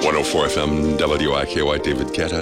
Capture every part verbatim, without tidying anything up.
one oh four F M W I K Y, David Guetta.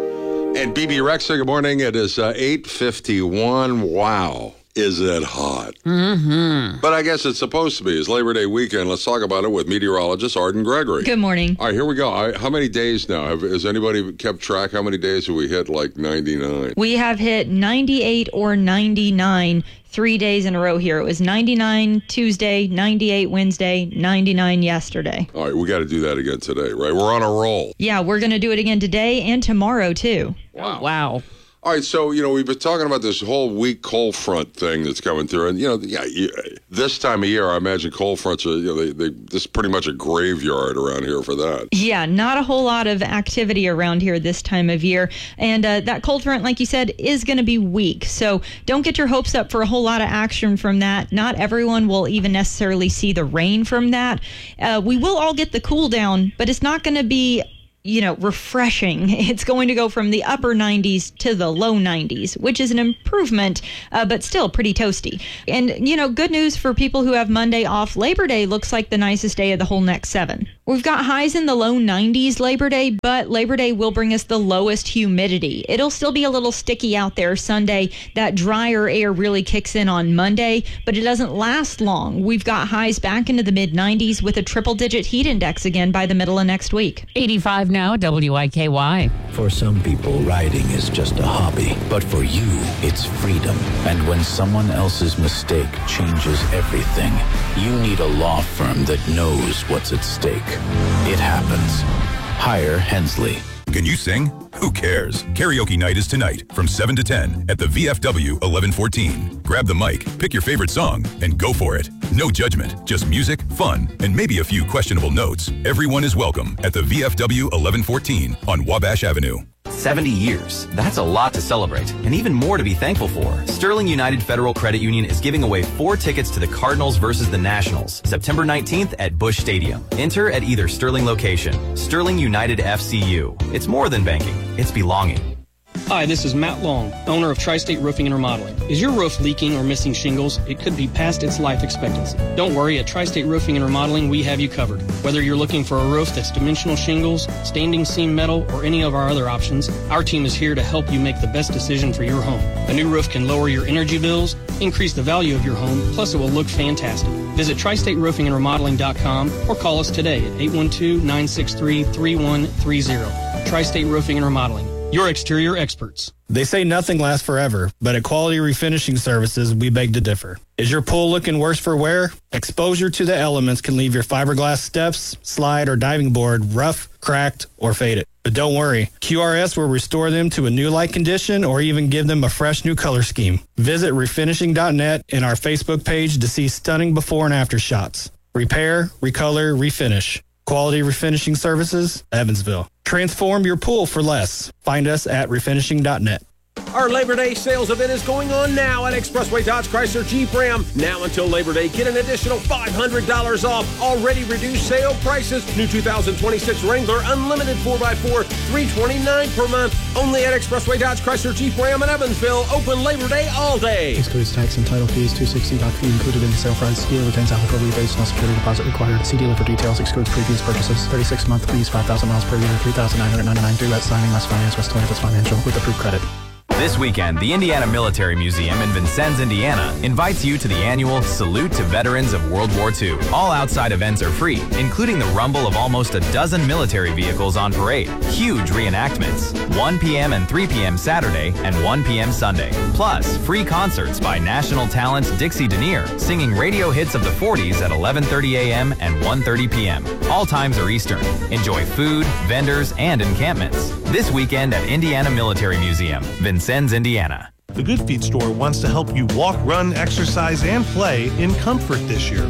And B B Rexha, good morning. It is uh, eight fifty-one. Wow. Is it hot? Mm-hmm. But I guess it's supposed to be. It's Labor Day weekend. Let's talk about it with meteorologist Arden Gregory. Good morning. All right, here we go. I, how many days now? Have, has anybody kept track? How many days have we hit like ninety-nine? We have hit ninety-eight or ninety-nine three days in a row here. It was ninety-nine Tuesday, ninety-eight Wednesday, ninety-nine yesterday. All right, we got to do that again today, right? We're on a roll. Yeah, we're going to do it again today and tomorrow, too. Wow. Wow. All right, so, you know, we've been talking about this whole weak cold front thing that's coming through. And, you know, yeah, you, this time of year, I imagine cold fronts are, you know, they, they, this is pretty much a graveyard around here for that. Yeah, not a whole lot of activity around here this time of year. And uh, that cold front, like you said, is going to be weak. So don't get your hopes up for a whole lot of action from that. Not everyone will even necessarily see the rain from that. Uh, we will all get the cool down, but it's not going to be, you know, refreshing. It's going to go from the upper nineties to the low nineties, which is an improvement, uh, but still pretty toasty. And, you know, good news for people who have Monday off. Labor Day looks like the nicest day of the whole next seven. We've got highs in the low nineties Labor Day, but Labor Day will bring us the lowest humidity. It'll still be a little sticky out there Sunday. That drier air really kicks in on Monday, but it doesn't last long. We've got highs back into the mid nineties with a triple-digit heat index again by the middle of next week. eighty-five now, W I K Y. For some people, riding is just a hobby. But for you, it's freedom. And when someone else's mistake changes everything, you need a law firm that knows what's at stake. It happens. Hire Hensley. Can you sing? Who cares? Karaoke night is tonight from seven to ten at the V F W eleven fourteen. Grab the mic, pick your favorite song, and go for it. No judgment, just music, fun, and maybe a few questionable notes. Everyone is welcome at the V F W eleven fourteen on Wabash Avenue. seventy years. That's a lot to celebrate, and even more to be thankful for. Sterling United Federal Credit Union is giving away four tickets to the Cardinals versus the Nationals, September nineteenth at Busch Stadium. Enter at either Sterling location. Sterling United F C U. It's more than banking. It's belonging. Hi, this is Matt Long, owner of Tri-State Roofing and Remodeling. Is your roof leaking or missing shingles? It could be past its life expectancy. Don't worry, at Tri-State Roofing and Remodeling, we have you covered. Whether you're looking for a roof that's dimensional shingles, standing seam metal, or any of our other options, our team is here to help you make the best decision for your home. A new roof can lower your energy bills, increase the value of your home, plus it will look fantastic. Visit tri state roofing and remodeling dot com or call us today at eight one two, nine six three, three one three zero. Tri-State Roofing and Remodeling, your exterior experts. They say nothing lasts forever, but at Quality Refinishing Services, we beg to differ. Is your pool looking worse for wear? Exposure to the elements can leave your fiberglass steps, slide, or diving board rough, cracked, or faded. But don't worry, Q R S will restore them to a new like condition or even give them a fresh new color scheme. Visit refinishing dot net and our Facebook page to see stunning before and after shots. Repair, recolor, refinish. Quality Refinishing Services, Evansville. Transform your pool for less. Find us at refinishing dot net. Our Labor Day sales event is going on now at Expressway Dodge Chrysler Jeep Ram. Now until Labor Day, get an additional five hundred dollars off already reduced sale prices. New two thousand twenty-six Wrangler Unlimited four by four, three hundred twenty-nine dollars per month. Only at Expressway Dodge Chrysler Jeep Ram in Evansville. Open Labor Day all day. Excludes tax and title fees. two hundred sixty dollars fee included in the sale price. Dealer retains applicable rebates. No security deposit required. See dealer for details. Excludes previous purchases. thirty-six month lease. five thousand miles per year. three thousand nine hundred ninety-nine dollars. Due at signing. Must finance. West Atlantis Financial with approved credit. This weekend, the Indiana Military Museum in Vincennes, Indiana, invites you to the annual Salute to Veterans of World War Two. All outside events are free, including the rumble of almost a dozen military vehicles on parade, huge reenactments, one p.m. and three p.m. Saturday and one p.m. Sunday. Plus, free concerts by national talent Dixie Denier, singing radio hits of the forties at eleven thirty a.m. and one thirty p.m. All times are Eastern. Enjoy food, vendors, and encampments. This weekend at Indiana Military Museum, Vincennes, Indiana. The Good Feet store wants to help you walk, run, exercise, and play in comfort this year.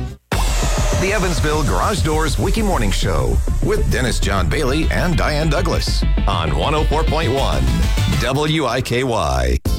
The Evansville Garage Doors Wiki Morning Show with Dennis John Bailey and Diane Douglas on one oh four point one W I K Y.